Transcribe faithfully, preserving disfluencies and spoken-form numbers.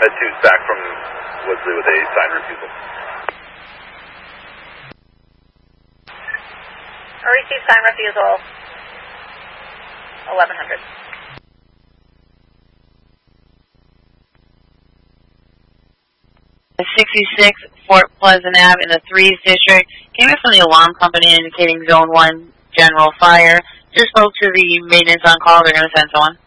Uh, two back from Woodsley with a sign refusal. I received sign refusal, eleven hundred. sixty-six Fort Pleasant Avenue in the threes district. Came in from the alarm company indicating zone one general fire. Just spoke to the maintenance on call. They're going to send someone.